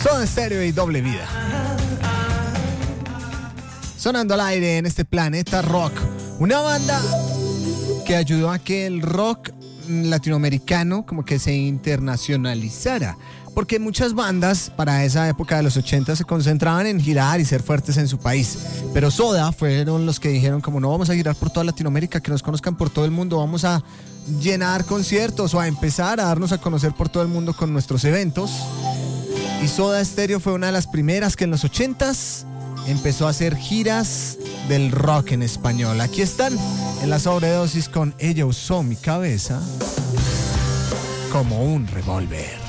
Soda Stereo y Doble Vida. Sonando al aire en este planeta rock. Una banda que ayudó a que el rock latinoamericano como que se internacionalizara. Porque muchas bandas para esa época de los 80 se concentraban en girar y ser fuertes en su país. Pero Soda fueron los que dijeron como no vamos a girar por toda Latinoamérica, que nos conozcan por todo el mundo, vamos a llenar conciertos o a empezar a darnos a conocer por todo el mundo con nuestros eventos. Y Soda Stereo fue una de las primeras que en los 80s empezó a hacer giras del rock en español. Aquí están en la sobredosis con Ella usó mi cabeza como un revólver.